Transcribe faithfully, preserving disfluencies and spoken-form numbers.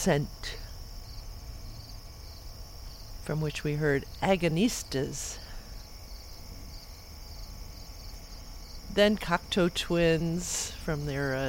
Scent, from which we heard Agonistas. Then Cocteau Twins from their uh,